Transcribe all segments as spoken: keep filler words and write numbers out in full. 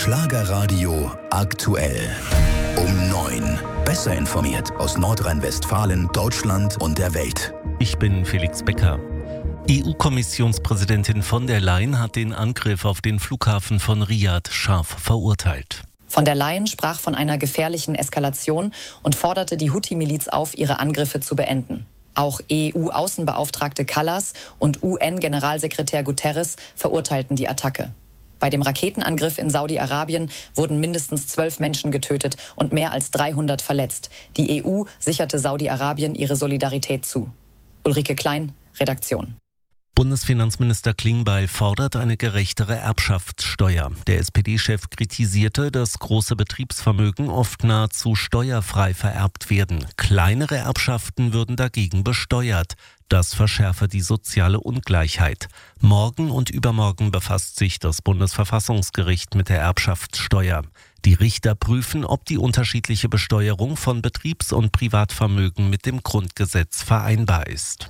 Schlagerradio aktuell. Um neun. Besser informiert aus Nordrhein-Westfalen, Deutschland und der Welt. Ich bin Felix Becker. E U-Kommissionspräsidentin von der Leyen hat den Angriff auf den Flughafen von Riad scharf verurteilt. Von der Leyen sprach von einer gefährlichen Eskalation und forderte die Houthi-Miliz auf, ihre Angriffe zu beenden. Auch E U-Außenbeauftragte Kallas und U N-Generalsekretär Guterres verurteilten die Attacke. Bei dem Raketenangriff in Saudi-Arabien wurden mindestens zwölf Menschen getötet und mehr als dreihundert verletzt. Die E U sicherte Saudi-Arabien ihre Solidarität zu. Ulrike Klein, Redaktion. Bundesfinanzminister Klingbeil fordert eine gerechtere Erbschaftssteuer. Der S P D-Chef kritisierte, dass große Betriebsvermögen oft nahezu steuerfrei vererbt werden. Kleinere Erbschaften würden dagegen besteuert. Das verschärfe die soziale Ungleichheit. Morgen und übermorgen befasst sich das Bundesverfassungsgericht mit der Erbschaftssteuer. Die Richter prüfen, ob die unterschiedliche Besteuerung von Betriebs- und Privatvermögen mit dem Grundgesetz vereinbar ist.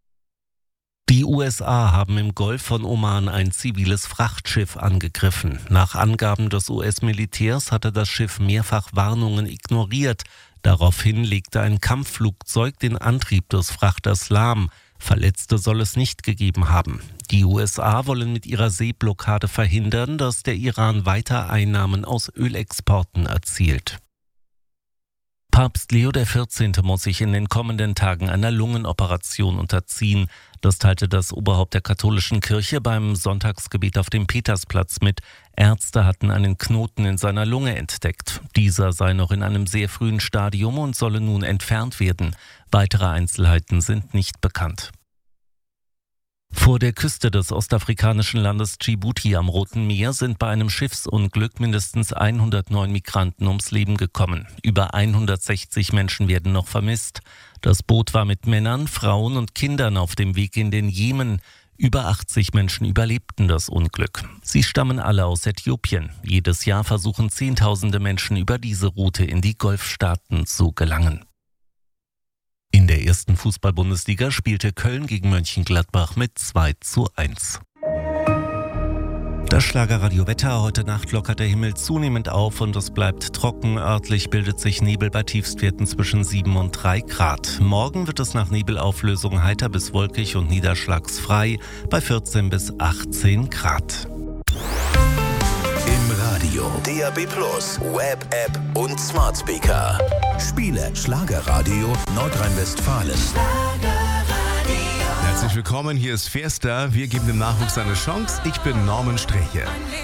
Die U S A haben im Golf von Oman ein ziviles Frachtschiff angegriffen. Nach Angaben des U S-Militärs hatte das Schiff mehrfach Warnungen ignoriert. Daraufhin legte ein Kampfflugzeug den Antrieb des Frachters lahm. Verletzte soll es nicht gegeben haben. Die U S A wollen mit ihrer Seeblockade verhindern, dass der Iran weiter Einnahmen aus Ölexporten erzielt. Papst Leo der vierzehnte muss sich in den kommenden Tagen einer Lungenoperation unterziehen. Das teilte das Oberhaupt der katholischen Kirche beim Sonntagsgebet auf dem Petersplatz mit. Ärzte hatten einen Knoten in seiner Lunge entdeckt. Dieser sei noch in einem sehr frühen Stadium und solle nun entfernt werden. Weitere Einzelheiten sind nicht bekannt. Vor der Küste des ostafrikanischen Landes Djibouti am Roten Meer sind bei einem Schiffsunglück mindestens hundertneun Migranten ums Leben gekommen. Über hundertsechzig Menschen werden noch vermisst. Das Boot war mit Männern, Frauen und Kindern auf dem Weg in den Jemen. Über achtzig Menschen überlebten das Unglück. Sie stammen alle aus Äthiopien. Jedes Jahr versuchen Zehntausende Menschen über diese Route in die Golfstaaten zu gelangen. In der ersten Fußball-Bundesliga spielte Köln gegen Mönchengladbach mit zwei zu eins. Das Schlagerradio-Wetter: Heute Nacht lockert der Himmel zunehmend auf und es bleibt trocken. Örtlich bildet sich Nebel bei Tiefstwerten zwischen sieben und drei Grad. Morgen wird es nach Nebelauflösung heiter bis wolkig und niederschlagsfrei bei vierzehn bis achtzehn Grad. Im Radio, D A B Plus, Web, App und Smart Speaker. Spiele Schlagerradio Nordrhein-Westfalen. Herzlich willkommen, hier ist Fiesta. Wir geben dem Nachwuchs eine Chance. Ich bin Norman Streche.